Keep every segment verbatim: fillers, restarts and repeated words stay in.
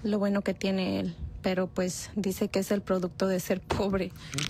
lo bueno que tiene él. Pero pues dice que es el producto de ser pobre.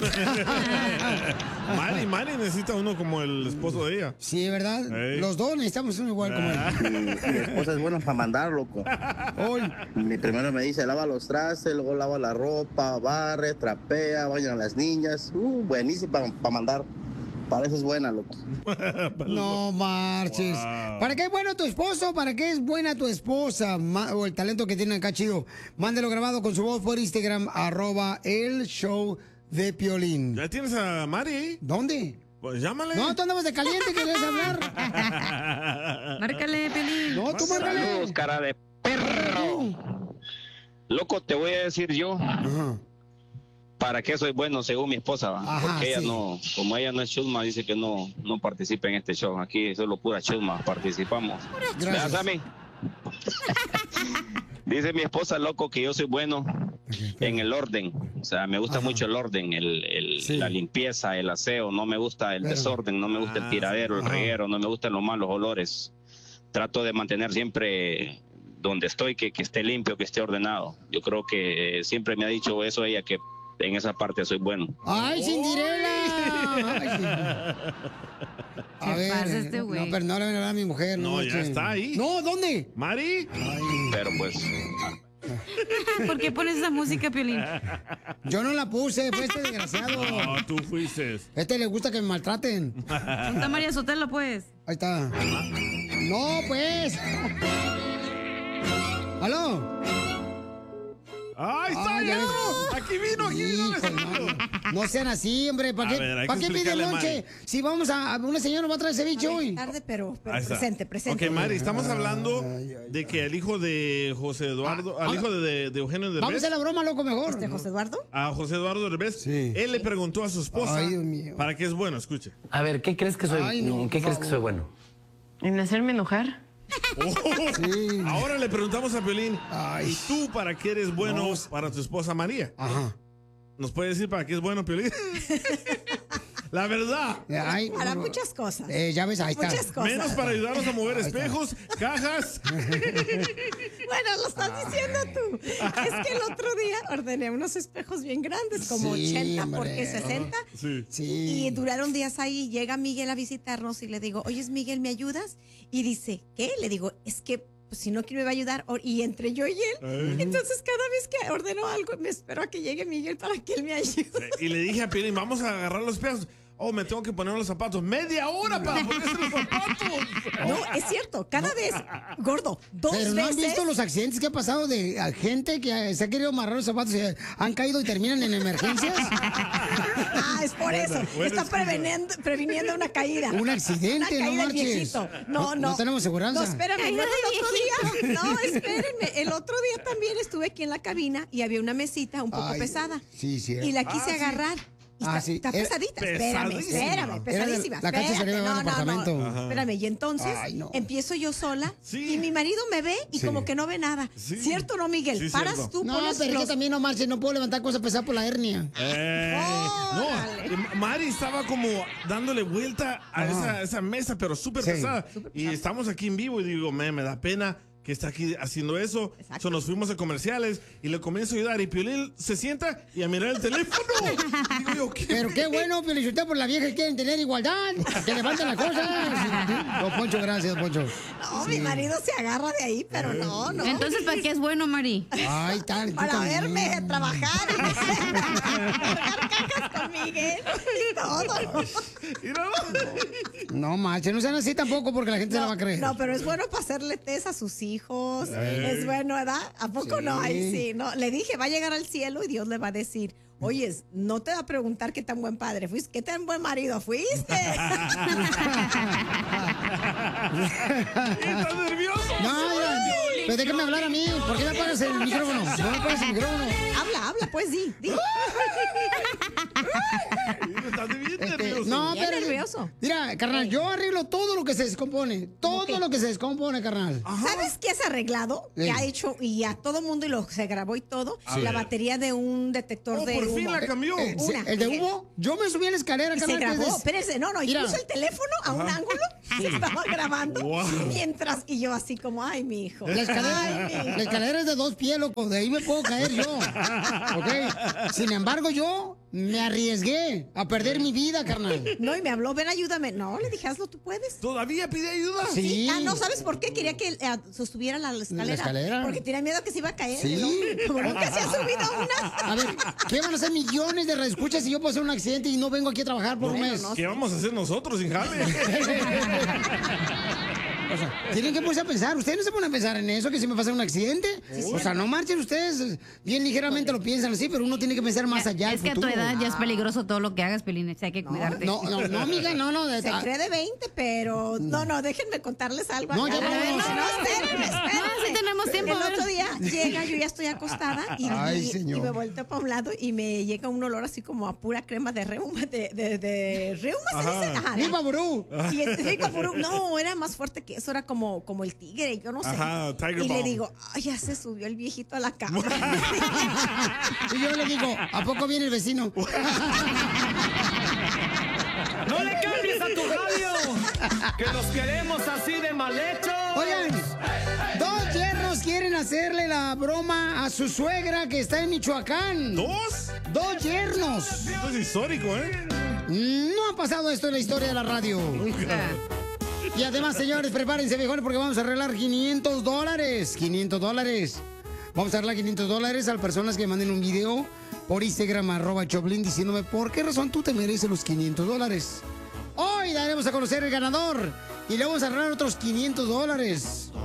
Mari, Mari necesita uno como el esposo de ella. Sí, ¿verdad? Hey. Los dos necesitamos uno igual como él. Mi esposa es buena para mandar, loco. Hoy. Primero me dice, lava los trastes, luego lava la ropa, barre, trapea, baña a las niñas. Uh, buenísima para pa mandar. Para eso es buena, loco. No marches. Wow. ¿Para qué es bueno tu esposo? ¿Para qué es buena tu esposa? Ma- o el talento que tiene acá chido. Mándelo grabado con su voz por Instagram, arroba el show de Piolín. ¿Ya tienes a Mari? ¿Dónde? Pues llámale. No, tú andabas de caliente, ¿querías hablar? Márcale, Piolín. No, tú márcale. Saludos, cara de perro. Loco, te voy a decir yo. Ajá. ¿Para qué soy bueno según mi esposa? ¿Va? Ajá, Porque ella sí. no, como ella no es chusma, dice que no, no participa en este show. Aquí solo pura chusma participamos. Gracias. ¿Verdad, Sammy? Dice mi esposa, loco, que yo soy bueno en el orden. O sea, me gusta Ajá. mucho el orden, el, el- Sí. la limpieza, el aseo. No me gusta el Pero- desorden, no me gusta Ah, el tiradero, el ajá. reguero, no me gustan los malos olores. Trato de mantener siempre donde estoy, que, que esté limpio, que esté ordenado. Yo creo que eh, siempre me ha dicho eso ella, que en esa parte soy bueno. ¡Ay, Cinderella! Ay, sí. A ¿Qué ver, pasa este no, güey? pero no le van a hablar a mi mujer. No, ya marchen. está ahí. No, ¿dónde? Mari. Pero pues, ¿Por qué pones esa música, Piolín? Yo no la puse, fue este desgraciado. No, tú fuiste. Este le gusta que me maltraten. Ponte a María Sotelo, pues. Ahí está. No, pues. ¿Aló? ¡Ahí está! Ay, ya! ya ves. Aquí vino, aquí vino. Hijo, no, no sean así, hombre. ¿Para A qué, ver, hay ¿para que qué pide explicarle a lonche? Mari. Si vamos a. Una señora nos va a traer ceviche hoy. Tarde, pero, pero Ahí está. presente, presente. Ok, Mari, estamos hablando Ay, ay, de que el hijo de José Eduardo, Ah, al ah, hijo de, de Eugenio Vamos a Derbez, hacer la broma, loco, mejor. Este José Eduardo. a José Eduardo Derbez, Sí. él le preguntó a su esposa Ay, Dios mío. para qué es bueno, escuche. A ver, ¿qué crees que soy? Ay, no, ¿Qué por crees que favor. soy bueno? ¿En hacerme enojar? Oh, Sí. Ahora le preguntamos a Piolín, Ay. ¿y tú para qué eres bueno No. para tu esposa María? Ajá. ¿Nos puede decir para qué es bueno, Piolín? La verdad. Ay, Para no. muchas cosas. Eh, ya ves, ahí está. Muchas cosas. Menos para ayudarnos a mover Ahí está. espejos, cajas. Bueno, lo estás diciendo tú. Es que el otro día ordené unos espejos bien grandes, como Sí, ochenta por hombre. sesenta. Sí. Sí. Y duraron días ahí. Llega Miguel a visitarnos y le digo, oye, Miguel, ¿me ayudas? Y dice, ¿qué? Le digo, es que pues, si no, ¿quién me va a ayudar? Or- Y entre yo y él. Eh. Entonces, cada vez que ordeno algo, me espero a que llegue Miguel para que él me ayude. Y le dije a Piolín, vamos a agarrar los espejos. Oh, me tengo que poner los zapatos. ¡Media hora para ponerse los zapatos! No, es cierto. Cada vez, gordo, dos Pero no han veces. visto los accidentes que ha pasado de a gente que se ha querido amarrar los zapatos y han caído y terminan en emergencias. Ah, es por eso. buena Está excusa. preveniendo, previniendo una caída. Un accidente, Una caída no del marches. viejito. No, No- no. no tenemos seguranza. No, espérame. Caída Luego de el otro día. No, espérenme. El otro día también estuve aquí en la cabina y había una mesita un poco Ay, pesada. sí, sí. Y la quise Ah, sí. agarrar. Y Ah, está, sí. está Era pesadita. Espérame, pesadísima. espérame, Era pesadísima. la cancha espérate. sería de un No, no, no. apartamento. Ajá. Espérame. Y entonces Ay, no. empiezo yo sola Sí. y mi marido me ve y Sí. como que no ve nada. Sí. ¿Cierto o no, Miguel? Sí, Paras cierto. tú, No, pones pero es que los- también no marches, no puedo levantar cosas pesadas por la hernia. Eh, no, Órale. eh, Mari estaba como dándole vuelta a Ajá. esa, esa mesa, pero súper Sí. pesada. Y estamos aquí en vivo y digo, me, me da pena que está aquí haciendo eso. Exacto. So, nos fuimos a comerciales y le comienzo a ayudar. Y Piolín se sienta y a mirar el teléfono. Y digo yo, ¿qué? Pero qué bueno, felicitar por las viejas que quieren tener igualdad, que levanten las cosas. Don Poncho, gracias, Poncho. No, mi marido se agarra de ahí, pero no, no. Entonces, ¿para qué es bueno, Mari? Ay, tal. tú Para también. verme trabajar y cargar cajas con Miguel y todo. ¿no? Y no, No marches, no sean así tampoco porque la gente se la va a creer. No, pero es bueno para hacerle test a sus hijos. Es bueno, ¿verdad? ¿A poco Sí. no? Ay, sí, no. Le dije, va a llegar al cielo y Dios le va a decir, oye, no te va a preguntar qué tan buen padre fuiste, qué tan buen marido fuiste. ¿estás nervioso? No, ya, pero déjame hablar a mí. ¿Por qué me apagas el micrófono? No me apagas el micrófono. Habla, habla, pues di, di. Estás bien Este, nervioso. no, Bien pero. nervioso. Mira, carnal, yo arreglo todo lo que se descompone. Todo qué? lo que se descompone, carnal. ¿Sabes qué has arreglado? Sí. Que ha hecho y a todo mundo y lo se grabó y todo. A la ver. batería de un detector Oh, de por humo. fin la cambió. Eh, se- Una. ¿El de humo? Yo me subí a la escalera, Y se carnal. que grabó, des- espérense, no, no, y Mira. puso el teléfono a un ángulo, se estaba grabando Wow. mientras, y yo así como, ay, mi hijo. La, escalera, Ay. la escalera es de dos pies, loco. De ahí me puedo caer yo. ¿Ok? Sin embargo, yo me arriesgué a perder mi vida, carnal. No, y me habló, ven, ayúdame. No, le dije, hazlo, tú puedes. ¿Todavía pide ayuda? Sí. Ah, no, ¿sabes por qué? Quería que eh, sostuviera la escalera. ¿La escalera? Porque tenía miedo que se iba a caer. Sí. Digo, como nunca se ha subido una. A ver, ¿qué van a hacer millones de reescuchas si yo puedo hacer un accidente y no vengo aquí a trabajar por un Bueno, mes? no. ¿Qué vamos a hacer nosotros sin jale? O sea, tienen que ponerse a pensar. ¿Ustedes no se ponen a pensar en eso, que si me pasa un accidente? O sea, no marchen ustedes. Bien ligeramente lo piensan así, pero uno tiene que pensar más allá. Es al que a tu futuro. edad ya es peligroso todo lo que hagas, Piolín. O sea, hay que cuidarte. No, no, no, amiga, no, no. de- Se ah, cree de veinte, pero no, no, déjenme contarles algo. No, acá. ya vámonos. no, no, espérenme, espérenme. No, sí tenemos tiempo, El a ver. otro día llega, yo ya estoy acostada y, Ay, y- señor. y me volteo para un lado y me llega un olor así como a pura crema de reuma, de, de, de reuma, ¿se Ajá. dice? Ajá, de- ¡Viva Burú! Y este, sí, como un- no, era más fuerte que eso, era como, como el tigre, yo no sé. Ajá, Tiger y le Balm. digo, ay, ya se subió el viejito a la cama. Y yo le digo, ¿a poco viene el vecino? ¡No le cambies a tu radio! ¡Que los queremos así de mal hechos! Oigan, dos yernos quieren hacerle la broma a su suegra que está en Michoacán. ¿Dos? Dos yernos. Esto es histórico, ¿eh? No ha pasado esto en la historia de la radio. Y además, señores, prepárense mejor porque vamos a arreglar quinientos dólares. quinientos dólares. Vamos a arreglar quinientos dólares a las personas que manden un video por Instagram, arroba Choplin, diciéndome por qué razón tú te mereces los quinientos dólares. Hoy daremos a conocer el ganador y le vamos a arreglar otros quinientos dólares.